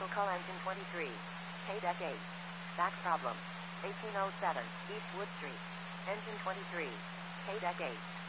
Call engine 23. KDEC 8. Back problem. 1807 East Wood Street. Engine 23. KDEC 8.